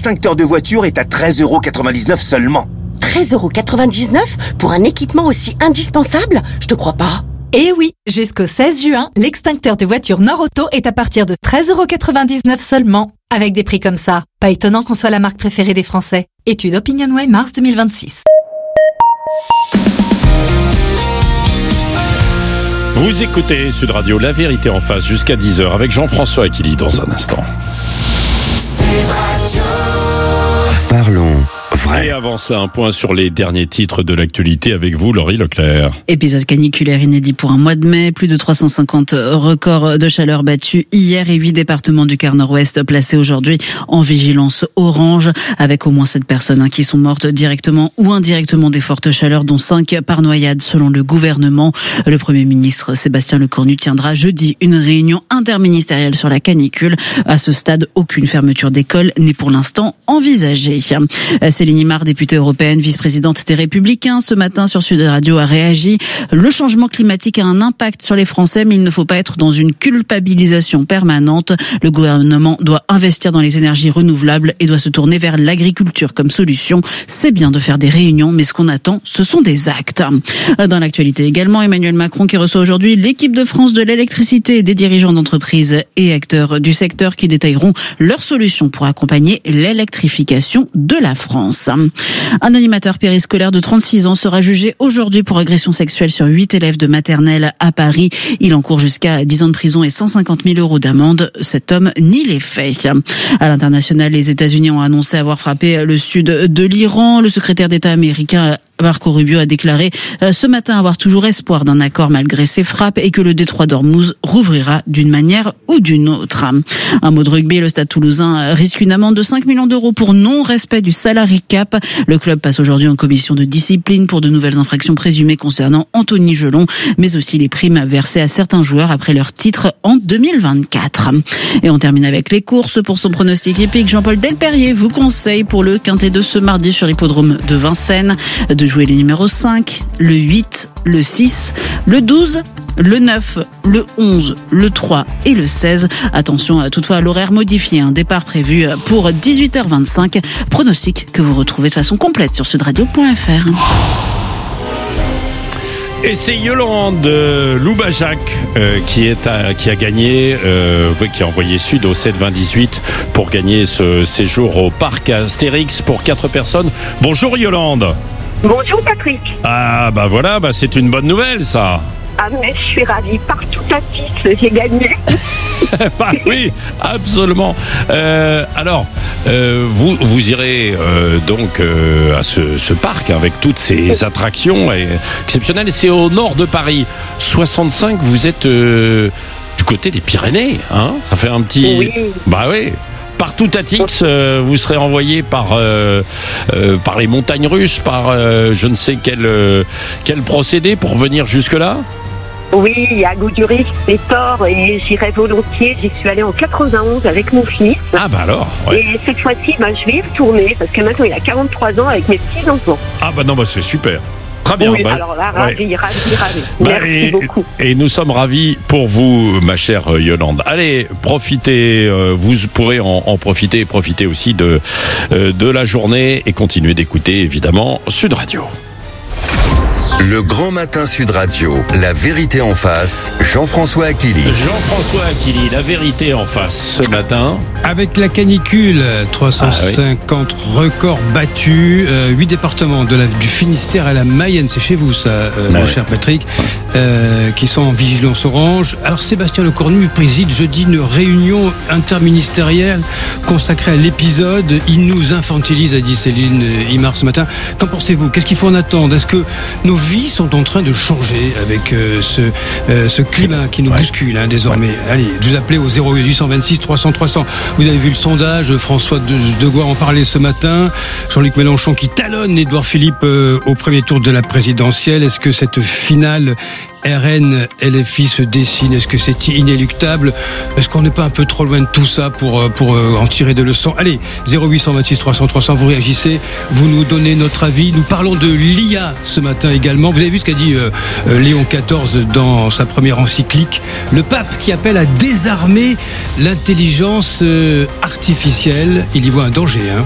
l'extincteur de voiture est à 13,99€ seulement. 13,99€ pour un équipement aussi indispensable ? Je te crois pas. Eh oui, jusqu'au 16 juin, l'extincteur de voiture Nord-Auto est à partir de 13,99€ seulement. Avec des prix comme ça, pas étonnant qu'on soit la marque préférée des Français. Étude OpinionWay, mars 2026. Vous écoutez Sud Radio, La Vérité en face, jusqu'à 10h, avec Jean-François Aquili dans un instant. Sud Radio. Parlons vrai. Et avant cela, un point sur les derniers titres de l'actualité avec vous, Laurie Leclerc. Épisode caniculaire inédit pour un mois de mai. Plus de 350 records de chaleur battus hier et 8 départements du quart nord-ouest placés aujourd'hui en vigilance orange, avec au moins 7 personnes qui sont mortes directement ou indirectement des fortes chaleurs, dont 5 par noyade selon le gouvernement. Le Premier ministre Sébastien Lecornu tiendra jeudi une réunion interministérielle sur la canicule. À ce stade, aucune fermeture d'école n'est pour l'instant envisagée. Céline Imard, députée européenne, vice-présidente des Républicains, ce matin sur Sud Radio a réagi. Le changement climatique a un impact sur les Français, mais il ne faut pas être dans une culpabilisation permanente. Le gouvernement doit investir dans les énergies renouvelables et doit se tourner vers l'agriculture comme solution. C'est bien de faire des réunions, mais ce qu'on attend, ce sont des actes. Dans l'actualité également, Emmanuel Macron qui reçoit aujourd'hui l'équipe de France de l'électricité, des dirigeants d'entreprises et acteurs du secteur qui détailleront leurs solutions pour accompagner l'électrification de la France. Un animateur périscolaire de 36 ans sera jugé aujourd'hui pour agression sexuelle sur 8 élèves de maternelle à Paris. Il encourt jusqu'à 10 ans de prison et 150 000 € d'amende. Cet homme nie les faits. À l'international, les États-Unis ont annoncé avoir frappé le sud de l'Iran. Le secrétaire d'État américain Marco Rubio a déclaré ce matin avoir toujours espoir d'un accord malgré ces frappes et que le détroit d'Ormuz rouvrira d'une manière ou d'une autre. Un mot de rugby, le Stade Toulousain risque une amende de 5 millions d'euros pour non-respect du salary cap. Le club passe aujourd'hui en commission de discipline pour de nouvelles infractions présumées concernant Anthony Gelon, mais aussi les primes versées à certains joueurs après leur titre en 2024. Et on termine avec les courses. Pour son pronostic épique, Jean-Paul Delperrier vous conseille pour le quintet de ce mardi sur l'hippodrome de Vincennes de jouer les numéros 5, le 8, le 6, le 12, le 9, le 11, le 3 et le 16. Attention toutefois à l'horaire modifié, un départ prévu pour 18h25. Pronostic que vous retrouvez de façon complète sur sudradio.fr. Et c'est Yolande Loubajac qui a gagné, qui a envoyé Sud au 7-20-18 pour gagner ce séjour au parc Astérix pour 4 personnes. Bonjour Yolande. Bonjour Patrick. Ah bah voilà, c'est une bonne nouvelle ça. Ah mais je suis ravie, partout à titre, j'ai gagné. Bah oui, absolument. Alors, vous irez donc à ce parc avec toutes ces attractions exceptionnelles. C'est au nord de Paris. 65, vous êtes du côté des Pyrénées, hein ? Ça fait un petit... Oui. Bah oui. Partout à Tix, vous serez envoyé par les montagnes russes, par je ne sais quel procédé pour venir jusque-là. Oui, à Goudurix, c'est tort et j'irai volontiers. J'y suis allée en 91 avec mon fils. Ah bah alors, ouais. Et cette fois-ci, je vais y retourner parce que maintenant il a 43 ans avec mes petits-enfants. Ah bah non, c'est super. Très bien. Oui, alors là, ravi. Merci beaucoup. Et nous sommes ravis pour vous, ma chère Yolande. Allez, profitez, vous pourrez en profiter aussi de la journée et continuer d'écouter, évidemment, Sud Radio. Le grand matin Sud Radio, La Vérité en face, Jean-François Aquili. Jean-François Aquili, La Vérité en face ce matin. Avec la canicule, 350 records battus, 8 départements du Finistère à la Mayenne, c'est chez vous ça, mon cher Patrick, qui sont en vigilance orange. Alors Sébastien Lecornu préside jeudi une réunion interministérielle consacrée à l'épisode. Il nous infantilise, a dit Céline Imard ce matin. Qu'en pensez-vous ? Qu'est-ce qu'il faut en attendre ? Est-ce que nos vies sont en train de changer avec ce climat qui nous bouscule désormais. Allez, vous appelez au 0826 300 300. Vous avez vu le sondage, François de Gois en parlait ce matin. Jean-Luc Mélenchon qui talonne Édouard Philippe au premier tour de la présidentielle. Est-ce que cette finale RN, LFI se dessine? Est-ce que c'est inéluctable? Est-ce qu'on n'est pas un peu trop loin de tout ça pour en tirer des leçons? Allez, 0826 300 300, vous réagissez, vous nous donnez notre avis. Nous parlons de l'IA ce matin également. Vous avez vu ce qu'a dit Léon XIV dans sa première encyclique, le pape qui appelle à désarmer l'intelligence artificielle. Il y voit un danger,